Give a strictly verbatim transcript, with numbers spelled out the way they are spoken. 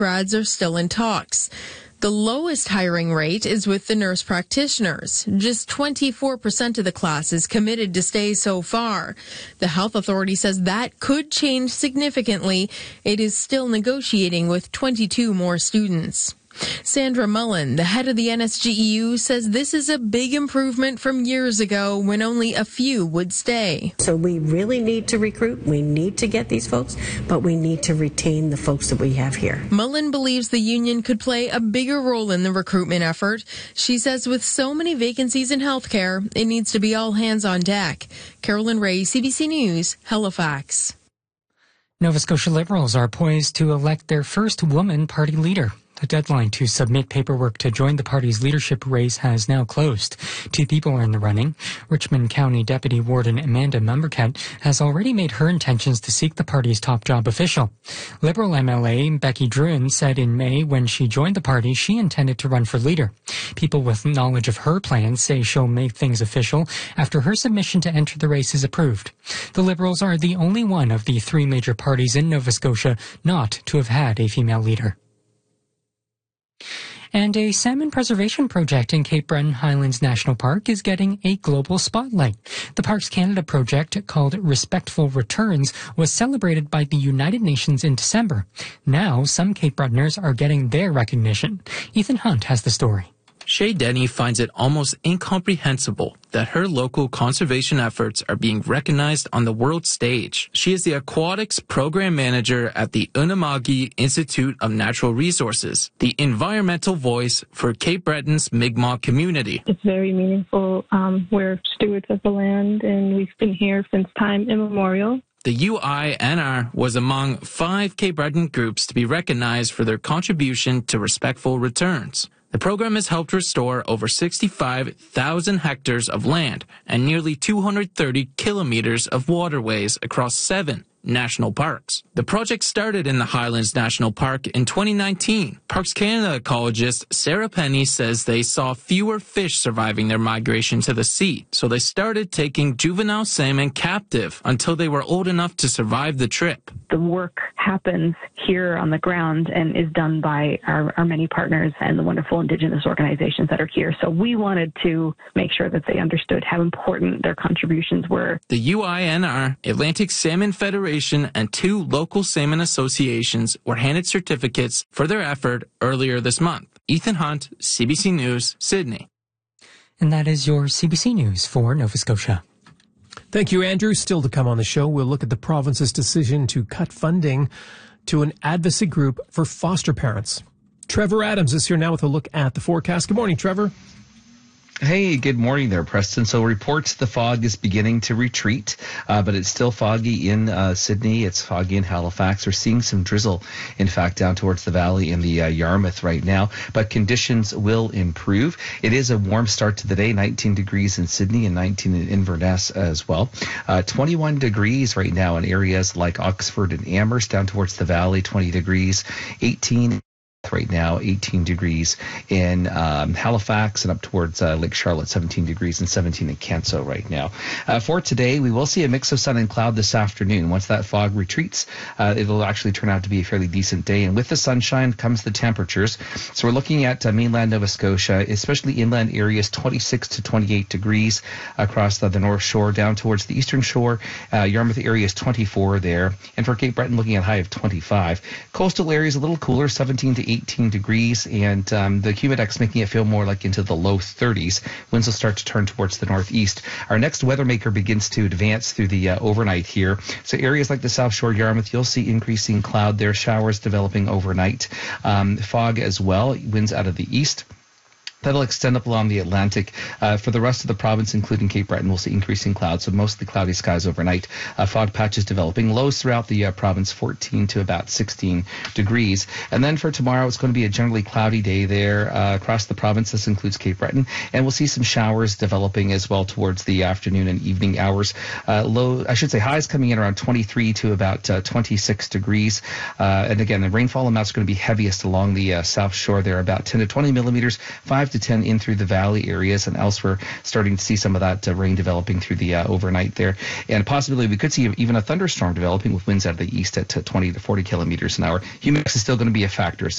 Grads are still in talks. The lowest hiring rate is with the nurse practitioners. Just twenty-four percent of the class is committed to stay so far. The health authority says that could change significantly. It is still negotiating with twenty-two more students. Sandra Mullen, the head of the N S G E U, says this is a big improvement from years ago when only a few would stay. So we really need to recruit. We need to get these folks, but we need to retain the folks that we have here. Mullen believes the union could play a bigger role in the recruitment effort. She says with so many vacancies in healthcare, it needs to be all hands on deck. Carolyn Ray, C B C News, Halifax. Nova Scotia Liberals are poised to elect their first woman party leader. The deadline to submit paperwork to join the party's leadership race has now closed. Two people are in the running. Richmond County Deputy Warden Amanda Mumbercat has already made her intentions to seek the party's top job official. Liberal M L A Becky Druin said in May when she joined the party she intended to run for leader. People with knowledge of her plans say she'll make things official after her submission to enter the race is approved. The Liberals are the only one of the three major parties in Nova Scotia not to have had a female leader. And a salmon preservation project in Cape Breton Highlands National Park is getting a global spotlight. The Parks Canada project, called Respectful Returns, was celebrated by the United Nations in December. Now, some Cape Bretoners are getting their recognition. Ethan Hunt has the story. Shay Denny finds it almost incomprehensible that her local conservation efforts are being recognized on the world stage. She is the aquatics program manager at the Unama'ki Institute of Natural Resources, the environmental voice for Cape Breton's Mi'kmaq community. It's very meaningful. Um, we're stewards of the land, and we've been here since time immemorial. The U I N R was among five Cape Breton groups to be recognized for their contribution to respectful returns. The program has helped restore over sixty-five thousand hectares of land and nearly two hundred thirty kilometers of waterways across seven national parks. The project started in the Highlands National Park in twenty nineteen. Parks Canada ecologist Sarah Penny says they saw fewer fish surviving their migration to the sea, so they started taking juvenile salmon captive until they were old enough to survive the trip. The work happens here on the ground and is done by our, our many partners and the wonderful Indigenous organizations that are here. So we wanted to make sure that they understood how important their contributions were. The U I N R, Atlantic Salmon Federation, and two local salmon associations were handed certificates for their effort earlier this month. Ethan Hunt, C B C News, Sydney. And that is your C B C News for Nova Scotia. Thank you, Andrew. Still to come on the show, we'll look at the province's decision to cut funding to an advocacy group for foster parents. Trevor Adams is here now with a look at the forecast. Good morning, Trevor. Hey, good morning there, Preston. So reports the fog is beginning to retreat, uh, but it's still foggy in uh, Sydney. It's foggy in Halifax. We're seeing some drizzle, in fact, down towards the valley in the uh, Yarmouth right now, but conditions will improve. It is a warm start to the day, nineteen degrees in Sydney and nineteen in Inverness as well. Uh, twenty-one degrees right now in areas like Oxford and Amherst, down towards the valley, twenty degrees, eighteen right now, eighteen degrees in um, Halifax, and up towards uh, Lake Charlotte, seventeen degrees, and seventeen in Canso right now. Uh, for today, we will see a mix of sun and cloud this afternoon. Once that fog retreats, uh, it'll actually turn out to be a fairly decent day, and with the sunshine comes the temperatures. So we're looking at uh, mainland Nova Scotia, especially inland areas, twenty-six to twenty-eight degrees across the, the North Shore, down towards the Eastern Shore. Uh, Yarmouth area is twenty-four there, and for Cape Breton, looking at a high of twenty-five. Coastal areas a little cooler, seventeen to eighteen degrees, and um, the humidex making it feel more like into the low thirties. Winds will start to turn towards the northeast. Our next weather maker begins to advance through the uh, overnight here. So areas like the South Shore, Yarmouth, you'll see increasing cloud there, showers developing overnight. Um, fog as well, winds out of the east. That'll extend up along the Atlantic. Uh, for the rest of the province, including Cape Breton, we'll see increasing clouds, so mostly cloudy skies overnight. Uh, fog patches developing. Lows throughout the uh, province, fourteen to about sixteen degrees. And then for tomorrow, it's going to be a generally cloudy day there uh, across the province. This includes Cape Breton. And we'll see some showers developing as well towards the afternoon and evening hours. Uh, low, I should say highs coming in around twenty-three to about uh, twenty-six degrees. Uh, and again, the rainfall amounts are going to be heaviest along the uh, South Shore there, about ten to twenty millimeters, five to ten in through the valley areas, and elsewhere starting to see some of that uh, rain developing through the uh, overnight there. And possibly we could see even a thunderstorm developing with winds out of the east at uh, twenty to forty kilometers an hour. Humidity is still going to be a factor. So